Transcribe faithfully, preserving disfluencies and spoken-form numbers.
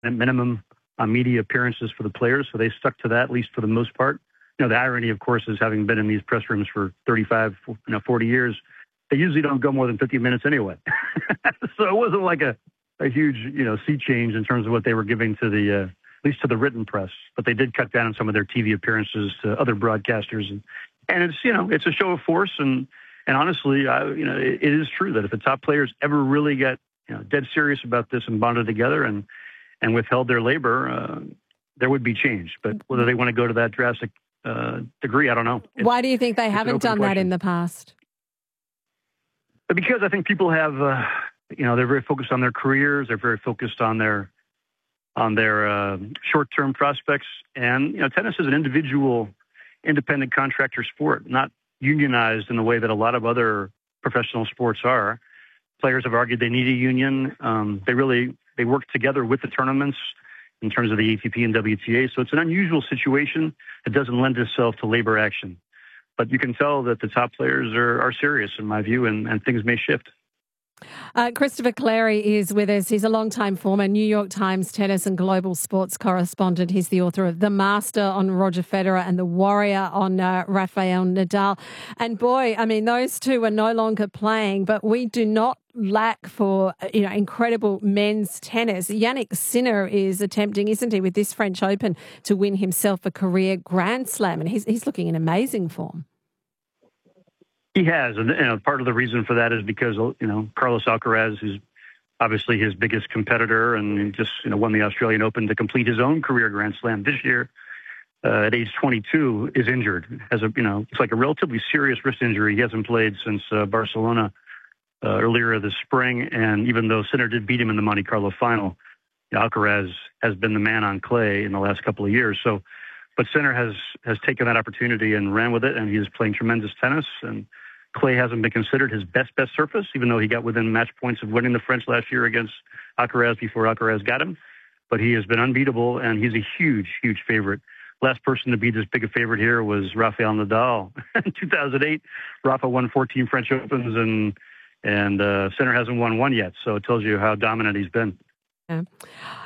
minimum on media appearances for the players, so they stuck to that, at least for the most part. You know, the irony, of course, is having been in these press rooms for thirty-five, you know, forty years, they usually don't go more than fifty minutes anyway. So it wasn't like a, a huge, you know, sea change in terms of what they were giving to the, uh, at least to the written press. But they did cut down on some of their T V appearances to other broadcasters. And, and it's, you know, it's a show of force. And, and honestly, I, you know, it, it is true that if the top players ever really get, you know, dead serious about this and bonded together and, and withheld their labor, uh, there would be change. But whether they want to go to that drastic uh, degree, I don't know. It's, Why do you think they haven't done question. that in the past? Because I think people have, uh, you know, they're very focused on their careers. They're very focused on their on their uh, short-term prospects. And, you know, tennis is an individual, independent contractor sport, not unionized in the way that a lot of other professional sports are. Players have argued they need a union. Um, they really, they work together with the tournaments in terms of the A T P and W T A. So it's an unusual situation. It doesn't lend itself to labor action. But you can tell that the top players are, are serious, in my view, and, and things may shift. Uh, Christopher Clarey is with us. He's a long-time former New York Times tennis and global sports correspondent. He's the author of The Master on Roger Federer and The Warrior on uh, Rafael Nadal. And boy, I mean, those two are no longer playing, but we do not lack for, you know, incredible men's tennis. Yannick Sinner is attempting, isn't he, with this French Open to win himself a career Grand Slam, and he's he's looking in amazing form. He has, and you know, part of the reason for that is because, you know, Carlos Alcaraz, who's obviously his biggest competitor and just, you know, won the Australian Open to complete his own career Grand Slam this year uh, at age twenty-two, is injured. Has a, you know, it's like a relatively serious wrist injury. He hasn't played since uh, Barcelona uh, earlier this spring, and even though Sinner did beat him in the Monte Carlo final, you know, Alcaraz has been the man on clay in the last couple of years. So, but Sinner has has taken that opportunity and ran with it, and he is playing tremendous tennis. And clay hasn't been considered his best, best surface, even though he got within match points of winning the French last year against Alcaraz before Alcaraz got him. But he has been unbeatable, and he's a huge, huge favorite. Last person to be this big a favorite here was Rafael Nadal. In two thousand eight, Rafa won fourteen French Opens, and, and uh, Sinner hasn't won one yet. So it tells you how dominant he's been. Yeah.